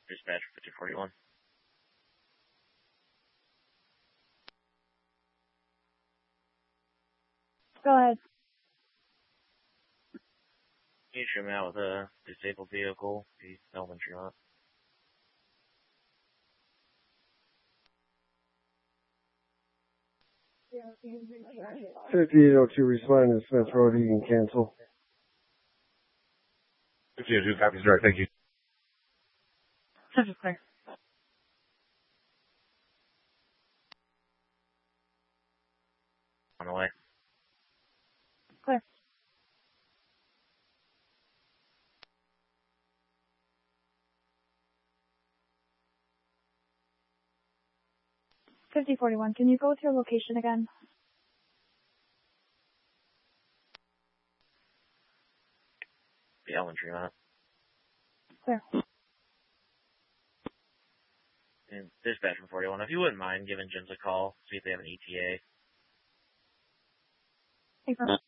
Dispatch 5041. Go ahead. Can you show me out with a disabled vehicle? The Melbourne Tremont. 5802 responding to Smith Road, you can cancel. 5802 copies direct, thank you. Such a clear. On the way. Clear. $5041, can you go with your location again? The Melbourne Tremont. Clear. And Dispatch 41, if you wouldn't mind giving Jim's a call, see if they have an ETA. Confirm.